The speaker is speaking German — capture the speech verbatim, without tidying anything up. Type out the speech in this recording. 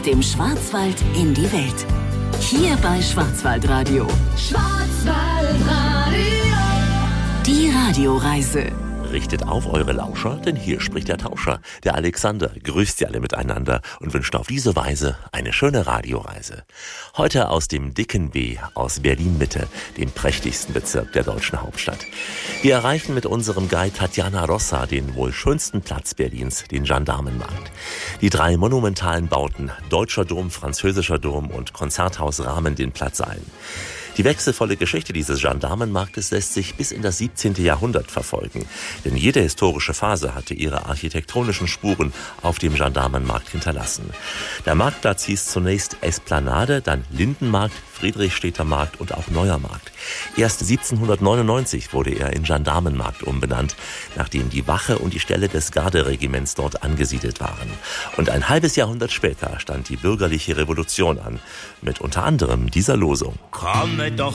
dem Schwarzwald in die Welt. Hier bei Schwarzwaldradio. Schwarzwaldradio. Die Radioreise. Richtet auf eure Lauscher, denn hier spricht der Tauscher. Der Alexander grüßt sie alle miteinander und wünscht auf diese Weise eine schöne Radioreise. Heute aus dem dicken B, aus Berlin-Mitte, dem prächtigsten Bezirk der deutschen Hauptstadt. Wir erreichen mit unserem Guide Tatjana Rossa den wohl schönsten Platz Berlins, den Gendarmenmarkt. Die drei monumentalen Bauten, Deutscher Dom, Französischer Dom und Konzerthaus rahmen den Platz ein. Die wechselvolle Geschichte dieses Gendarmenmarktes lässt sich bis in das siebzehnte Jahrhundert verfolgen. Denn jede historische Phase hatte ihre architektonischen Spuren auf dem Gendarmenmarkt hinterlassen. Der Marktplatz hieß zunächst Esplanade, dann Lindenmarkt, Friedrichstädter Markt und auch Neuer Markt. Erst siebzehnhundertneunundneunzig wurde er in Gendarmenmarkt umbenannt, nachdem die Wache und die Stelle des Garderegiments dort angesiedelt waren. Und ein halbes Jahrhundert später stand die bürgerliche Revolution an, mit unter anderem dieser Losung. Komme doch